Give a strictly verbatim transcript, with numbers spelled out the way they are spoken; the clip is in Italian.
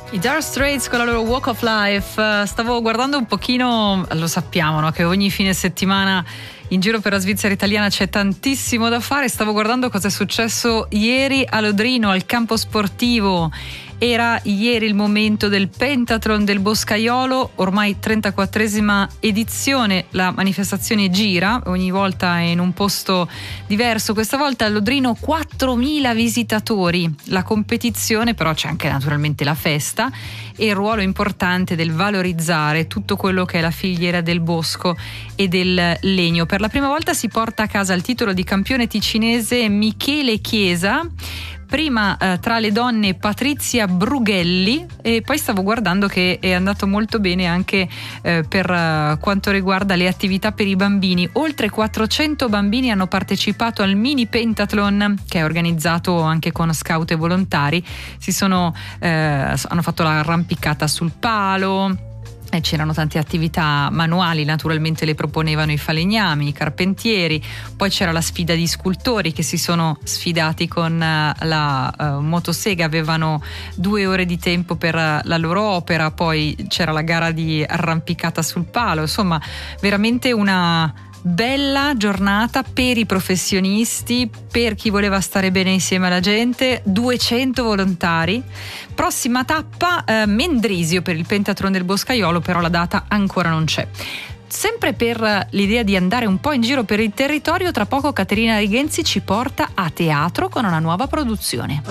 I Dire Straits con la loro Walk of Life. Stavo guardando un pochino, lo sappiamo, no? Che ogni fine settimana in giro per la Svizzera italiana c'è tantissimo da fare. Stavo guardando cosa è successo ieri a Lodrino, al campo sportivo. Era ieri il momento del Pentathlon del Boscaiolo, ormai trentaquattresima edizione. La manifestazione gira, ogni volta è in un posto diverso. Questa volta a Lodrino quattromila visitatori. La competizione, però c'è anche naturalmente la festa e il ruolo importante del valorizzare tutto quello che è la filiera del bosco e del legno. Per la prima volta si porta a casa il titolo di campione ticinese Michele Chiesa. Prima eh, tra le donne Patrizia Brughelli, e poi stavo guardando che è andato molto bene anche eh, per uh, quanto riguarda le attività per i bambini. Oltre quattrocento bambini hanno partecipato al mini pentathlon, che è organizzato anche con scout e volontari. Si sono eh, hanno fatto l'arrampicata sul palo. E c'erano tante attività manuali, naturalmente le proponevano i falegnami, i carpentieri, poi c'era la sfida di scultori che si sono sfidati con uh, la uh, motosega, avevano due ore di tempo per uh, la loro opera, poi c'era la gara di arrampicata sul palo, insomma veramente una bella giornata per i professionisti, per chi voleva stare bene insieme alla gente. Duecento volontari. Prossima tappa eh, Mendrisio per il Pentathlon del Boscaiolo, però la data ancora non c'è. Sempre per l'idea di andare un po' in giro per il territorio, tra poco Caterina Righenzi ci porta a teatro con una nuova produzione.